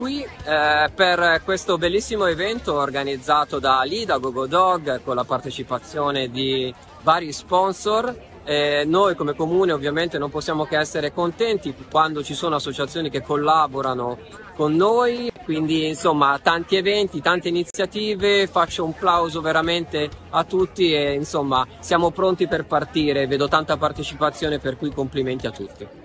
Qui per questo bellissimo evento organizzato da Lida GoGoDog con la partecipazione di vari sponsor. Noi come comune ovviamente non possiamo che essere contenti quando ci sono associazioni che collaborano con noi, quindi insomma tanti eventi, tante iniziative, faccio un plauso veramente a tutti e insomma siamo pronti per partire, vedo tanta partecipazione per cui complimenti a tutti.